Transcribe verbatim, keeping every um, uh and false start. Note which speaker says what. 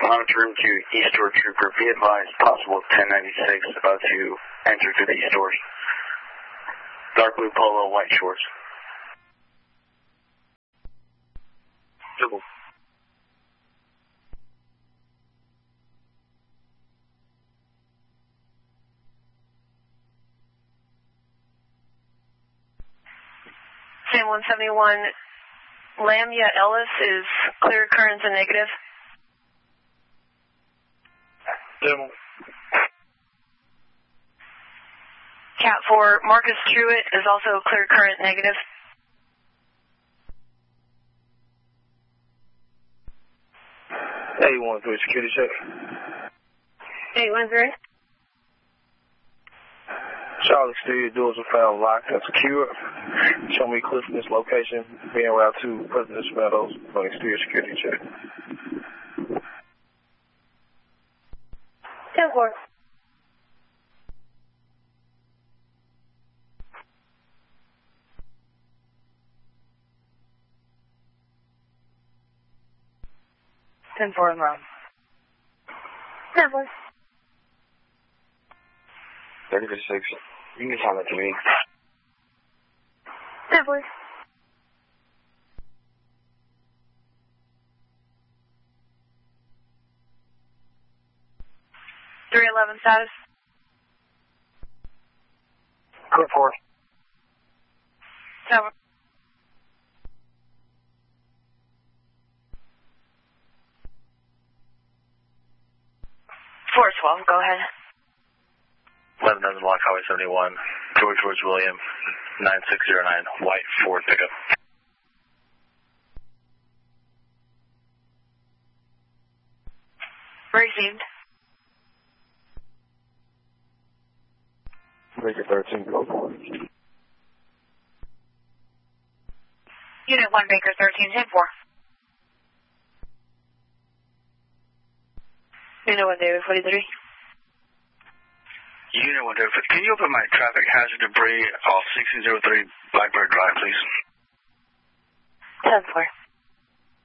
Speaker 1: Monitor room to East Door Trooper. Be advised, possible ten ninety-six about to enter through the East Doors. Dark blue polo, white shorts. Double.
Speaker 2: Sam one seventy-one, Lamia Ellis is clear currents and negative.
Speaker 1: Double.
Speaker 2: Cat four, Marcus Truitt is also clear current negative.
Speaker 3: eight one three, security check.
Speaker 2: eight one three.
Speaker 3: Charlotte exterior doors were found locked and secure. Show me cliff in this location. Being route to President Meadows on exterior security check.
Speaker 2: ten four. ten four is wrong. ten four.
Speaker 1: thirty for six. You can tell that to me.
Speaker 2: ten four. three eleven status.
Speaker 3: Clear four.
Speaker 2: Seven. four twelve, go ahead.
Speaker 1: eleven dozen block highway seventy-one. George George William, nine six zero nine, white Ford pickup.
Speaker 2: Received.
Speaker 3: Baker thirteen, go for it.
Speaker 2: Unit one, Baker thirteen, ten four. Unit one, David forty-three.
Speaker 1: Unit one, David, can you open my traffic hazard debris off sixteen oh three Blackbird Drive, please?
Speaker 2: ten four.